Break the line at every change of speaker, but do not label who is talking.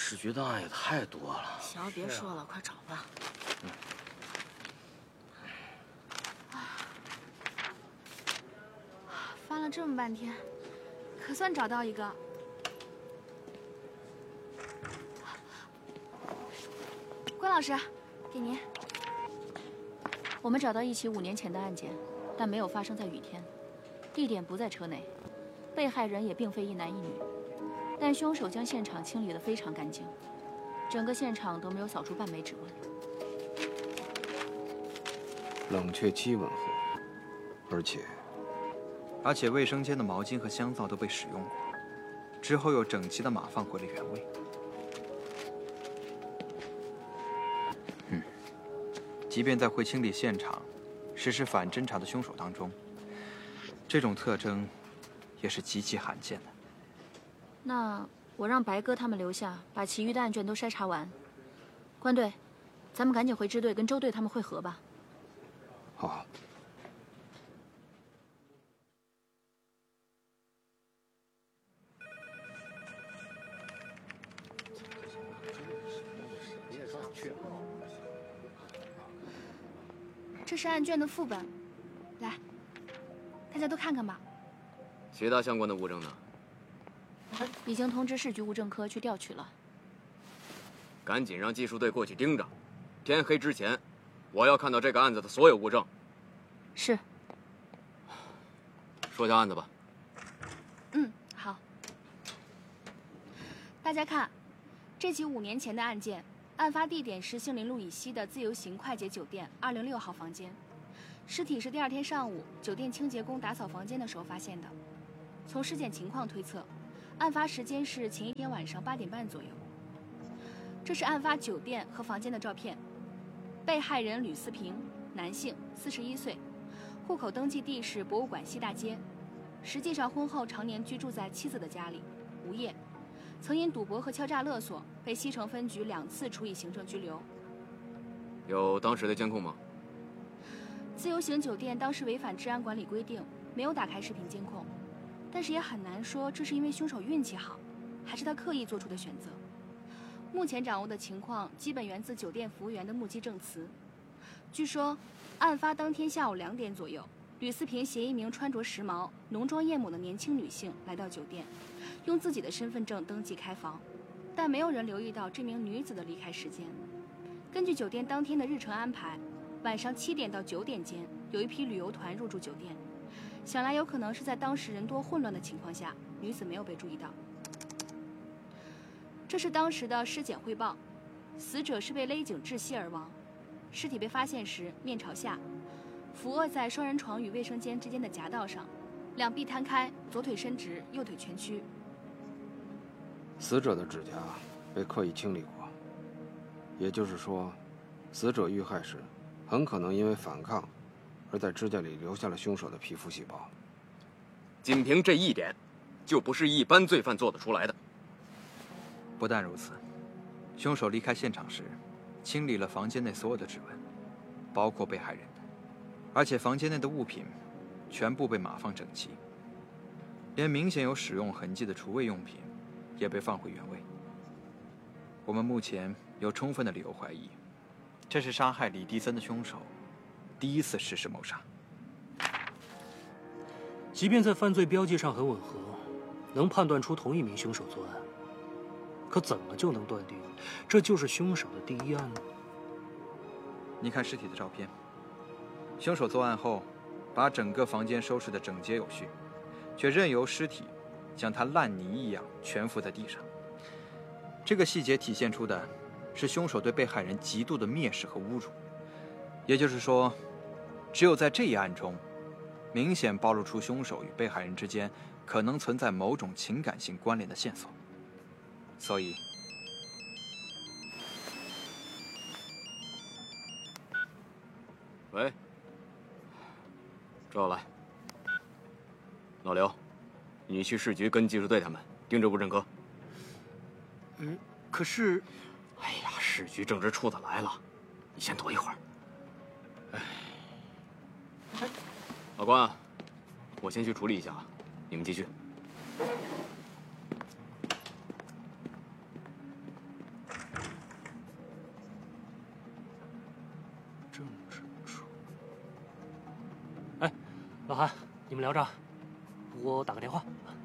市局档案也太多了。
行了，别说了，快找吧。翻了这么半天，可算找到一个。关老师，给您。
我们找到一起5年前的案件，但没有发生在雨天，地点不在车内，被害人也并非一男一女，但凶手将现场清理得非常干净，整个现场都没有扫出半枚指纹。
冷却期吻合，
而且卫生间的毛巾和香皂都被使用过，之后又整齐的码放回了原位。即便在会清理现场、实施反侦查的凶手当中，这种特征也是极其罕见的。
那我让白哥他们留下，把其余的案卷都筛查完。关队，咱们赶紧回支队跟周队他们会合吧。
好。
这是案卷的副本，来，大家都看看吧。
其他相关的物证呢？
已经通知市局物证科去调取了。
赶紧让技术队过去盯着，天黑之前，我要看到这个案子的所有物证。
是。
说下案子吧。
好。大家看，这起5年前的案件。案发地点是杏林路以西的自由行快捷酒店206号房间，尸体是第2天上午酒店清洁工打扫房间的时候发现的。从尸检情况推测，案发时间是前一天晚上8点半左右。这是案发酒店和房间的照片。被害人吕思平，男性，41岁，户口登记地是博物馆西大街，实际上婚后常年居住在妻子的家里，无业。曾因赌博和敲诈勒索被西城分局2次处以行政拘留。
有当时的监控吗？
自由行酒店当时违反治安管理规定，没有打开视频监控，但是也很难说这是因为凶手运气好，还是他刻意做出的选择。目前掌握的情况基本源自酒店服务员的目击证词。据说，案发当天下午2点左右，吕思平携一名穿着时髦、浓妆艳抹的年轻女性来到酒店。用自己的身份证登记开房，但没有人留意到这名女子的离开时间。根据酒店当天的日程安排，晚上7点到9点间有一批旅游团入住酒店，想来有可能是在当时人多混乱的情况下，女子没有被注意到。这是当时的尸检汇报，死者是被勒颈窒息而亡，尸体被发现时面朝下，俯卧在双人床与卫生间之间的夹道上，两臂摊开，左腿伸直，右腿蜷曲。
死者的指甲被刻意清理过，也就是说，死者遇害时很可能因为反抗而在指甲里留下了凶手的皮肤细胞。
仅凭这一点，就不是一般罪犯做得出来的。
不但如此，凶手离开现场时，清理了房间内所有的指纹，包括被害人的，而且房间内的物品全部被码放整齐，连明显有使用痕迹的厨卫用品也被放回原位。我们目前有充分的理由怀疑，这是杀害李迪森的凶手第一次实施谋杀。
即便在犯罪标记上很吻合，能判断出同一名凶手作案，可怎么就能断定这就是凶手的第一案呢？
你看尸体的照片，凶手作案后把整个房间收拾得整洁有序，却任由尸体像他烂泥一样蜷伏在地上。这个细节体现出的是凶手对被害人极度的蔑视和侮辱，也就是说，只有在这一案中，明显暴露出凶手与被害人之间可能存在某种情感性关联的线索。所以，
喂，这儿来，老刘，你去市局跟技术队他们盯着物证科。
可是，
哎呀，市局政治处的来了，你先躲一会儿。老关，我先去处理一下，你们继续。
证之处。哎，老韩，你们聊着，我打个电话。